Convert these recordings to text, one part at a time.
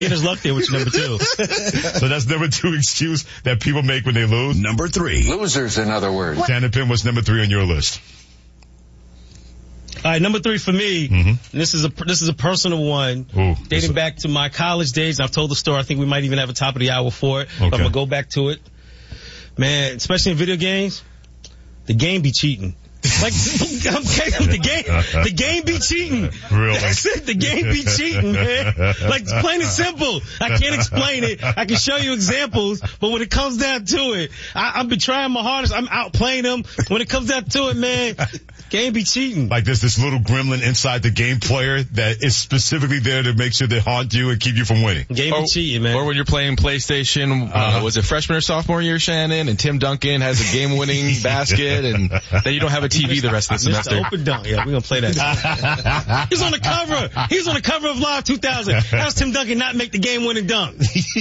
Beginner's luck there with your number 2. So that's number 2 excuse that people make when they lose. Number 3. Losers, in other words. Shannon Penn, what's number 3 on your list? All right, number 3 for me. And this is a personal one, dating back to my college days. I've told the story. I think we might even have a top of the hour for it. Okay. But I'm gonna go back to it. Man, especially in video games, the game be cheating. Like, the game be cheating. Really? That's it. The game be cheating, man. Like, it's plain and simple. I can't explain it. I can show you examples, but when it comes down to it, I've been trying my hardest. I'm outplaying them. When it comes down to it, man, game be cheating. Like there's this little gremlin inside the game player that is specifically there to make sure they haunt you and keep you from winning. Game be cheating, man. Or when you're playing PlayStation, was it freshman or sophomore year, Shannon, and Tim Duncan has a game-winning basket, and then you don't have a TV the rest of the semester. Mr. Open Dunk. Yeah, we're going to play that. He's on the cover. He's on the cover of Live 2000. How's Tim Duncan not make the game-winning dunk?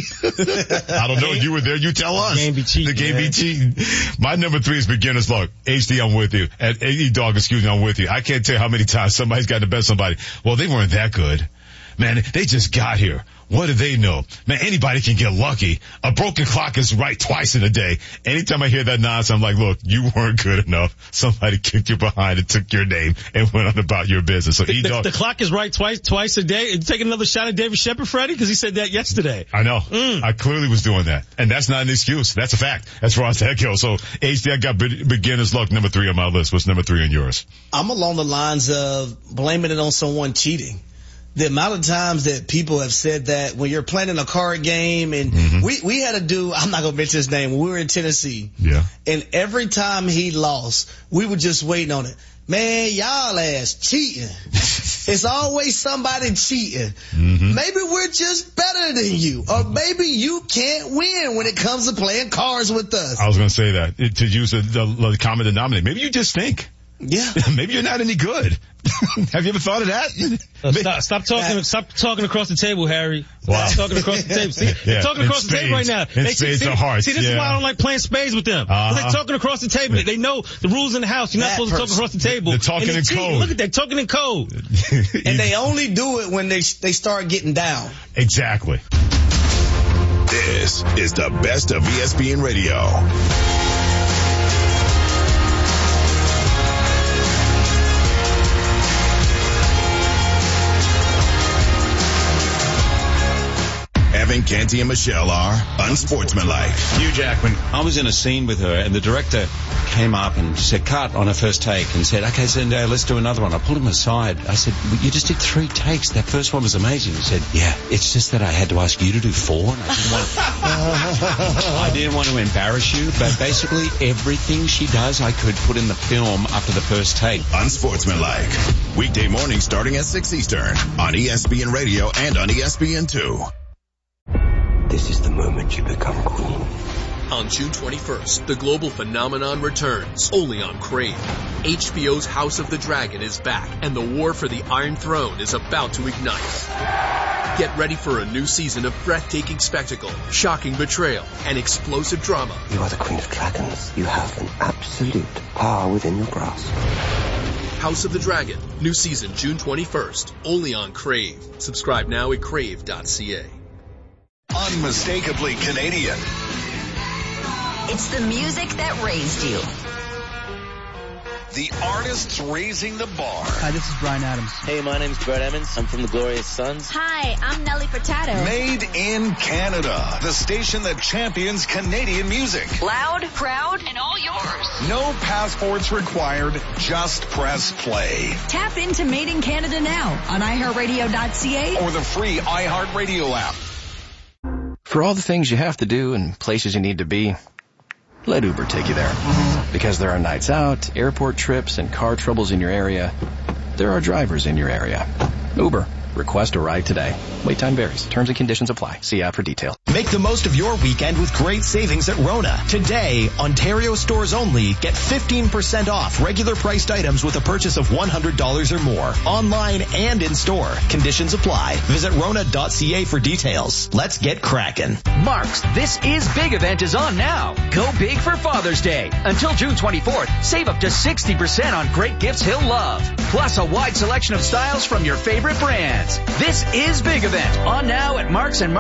I don't know. You were there. You tell us. The game be cheating. The game be cheating. My number 3 is beginner's luck. HD, I'm with you. And E-Dog, excuse me, I'm with you. I can't tell you how many times somebody's got to bet somebody. Well, they weren't that good. Man, they just got here. What do they know? Man, anybody can get lucky. A broken clock is right twice in a day. Anytime I hear that nonsense, I'm like, look, you weren't good enough. Somebody kicked you behind and took your name and went on about your business. So the clock is right twice a day. Take another shot at David Shepard, Freddie, because he said that yesterday. I know. I clearly was doing that. And that's not an excuse. That's a fact as far as that goes. So, HD, I got beginner's luck number 3 on my list. What's number 3 on yours? I'm along the lines of blaming it on someone cheating. The amount of times that people have said that when you're playing a card game, and we had a dude, I'm not going to mention his name, when we were in Tennessee. Yeah. And every time he lost, we were just waiting on it. Man, y'all ass cheating. It's always somebody cheating. Maybe we're just better than you. Or maybe you can't win when it comes to playing cards with us. I was going to say that. To use the common denominator. Maybe you just think. Yeah. Maybe you're not any good. Have you ever thought of that? Stop talking across the table, Harry. Wow. Stop talking across the table. See, they're talking across the table right now. Spades are hard. See, this is why I don't like playing spades with them. They're talking across the table. They know the rules in the house. You're not supposed to talk across the table. They're talking in code. Look at that, talking in code. And they only do it when they start getting down. Exactly. This is the best of ESPN Radio. Evan, Canty, and Michelle are unsportsmanlike. Hugh Jackman. I was in a scene with her, and the director came up and said, cut on her first take, and said, okay, so let's do another one. I pulled him aside. I said, you just did 3 takes. That first one was amazing. He said, yeah, it's just that I had to ask you to do 4. And I didn't want to embarrass you, but basically everything she does, I could put in the film after the first take. Unsportsmanlike. Weekday morning starting at 6 Eastern on ESPN Radio and on ESPN2. This is the moment you become queen. On June 21st, the global phenomenon returns, only on Crave. HBO's House of the Dragon is back, and the war for the Iron Throne is about to ignite. Get ready for a new season of breathtaking spectacle, shocking betrayal, and explosive drama. You are the Queen of Dragons. You have an absolute power within your grasp. House of the Dragon, new season June 21st, only on Crave. Subscribe now at crave.ca. Unmistakably Canadian. It's the music that raised you. The artists raising the bar. Hi, this is Bryan Adams. Hey, my name's Brett Emmons. I'm from the Glorious Sons. Hi, I'm Nelly Furtado. Made in Canada. The station that champions Canadian music. Loud, proud, and all yours. No passports required. Just press play. Tap into Made in Canada now on iHeartRadio.ca or the free iHeartRadio app. For all the things you have to do and places you need to be, let Uber take you there. Because there are nights out, airport trips, and car troubles in your area, there are drivers in your area. Uber. Request a ride today. Wait time varies. Terms and conditions apply. See app for details. Make the most of your weekend with great savings at Rona. Today, Ontario stores only, get 15% off regular priced items with a purchase of $100 or more. Online and in store. Conditions apply. Visit Rona.ca for details. Let's get cracking. Mark's This Is Big event is on now. Go big for Father's Day. Until June 24th, save up to 60% on great gifts he'll love. Plus a wide selection of styles from your favorite brands. This Is Big event on now at Mark's and